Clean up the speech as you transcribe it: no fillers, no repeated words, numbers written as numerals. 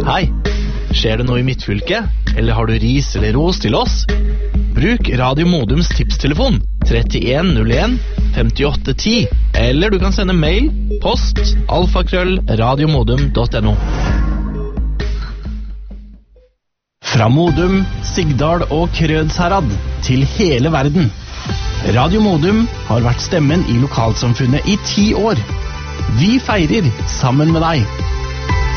Hei, skjer det noe i mitt fylke? Eller har du ris eller ros til oss? Bruk Radio Modums tipstelefon 3101 5810, eller du kan sende mail, post, alfakrøll.radiomodum.no. Fra Modum, Sigdal og Krødsherad til hele verden. Radio Modum har vært stemmen i lokalsamfunnet i 10 år. Vi feirer sammen med deg.